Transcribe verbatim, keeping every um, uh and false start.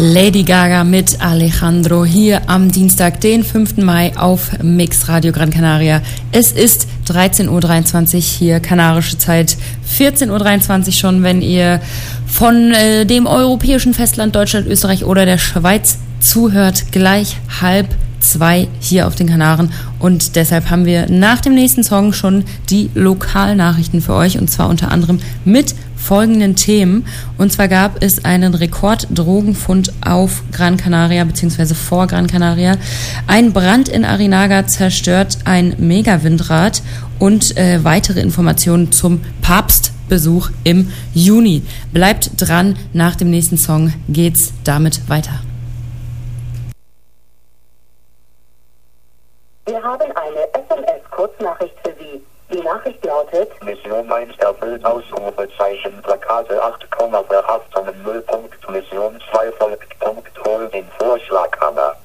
Lady Gaga mit Alejandro hier am Dienstag, den fünften Mai auf Mix Radio Gran Canaria. Es ist dreizehn Uhr dreiundzwanzig hier, kanarische Zeit, vierzehn Uhr dreiundzwanzig schon, wenn ihr von äh, dem europäischen Festland Deutschland, Österreich oder der Schweiz zuhört, gleich halb zwei hier auf den Kanaren, und deshalb haben wir nach dem nächsten Song schon die Lokalnachrichten für euch, und zwar unter anderem mit folgenden Themen. Und zwar gab es einen Rekorddrogenfund auf Gran Canaria bzw. vor Gran Canaria. Ein Brand in Arinaga zerstört ein Megawindrad und äh, weitere Informationen zum Papstbesuch im Juni. Bleibt dran, nach dem nächsten Song geht's damit weiter. Wir haben eine S M S-Kurznachricht für Sie. Die Nachricht lautet: Mission eins erfüllt, Ausrufezeichen, Plakate acht, Verhaftung null. Mission zwei folgt, Punkt, hol den Vorschlaghammer.